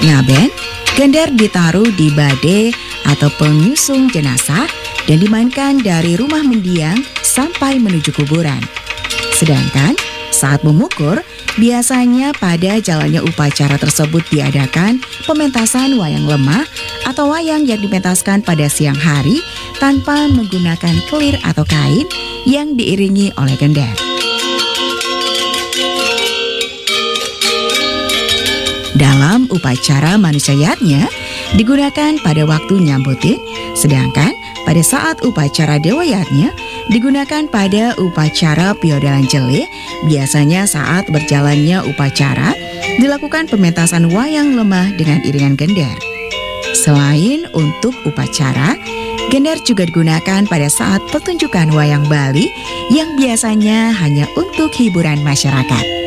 Ngaben, gender ditaruh di bade atau pengusung jenazah dan dimainkan dari rumah mendiang sampai menuju kuburan. Sedangkan saat memukul, biasanya pada jalannya upacara tersebut diadakan pementasan wayang lemah atau wayang yang dipentaskan pada siang hari tanpa menggunakan kelir atau kain yang diiringi oleh gender. Dalam upacara manusia yatnya digunakan pada waktu nyambutin, sedangkan pada saat upacara dewa yatnya digunakan pada upacara piodalan jele. Biasanya saat berjalannya upacara dilakukan pementasan wayang lemah dengan iringan gender. Selain untuk upacara, gender juga digunakan pada saat pertunjukan wayang Bali yang biasanya hanya untuk hiburan masyarakat.